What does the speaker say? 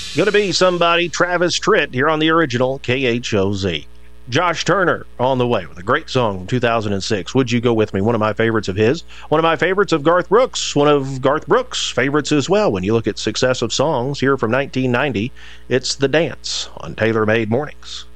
Gonna Be Somebody, Travis Tritt, here on the original KHOZ. Josh Turner on the way with a great song from 2006, Would You Go With Me? One of my favorites of his. One of my favorites of Garth Brooks. One of Garth Brooks' favorites as well. When you look at successive songs here from 1990, it's The Dance on Tailor Made Mornings.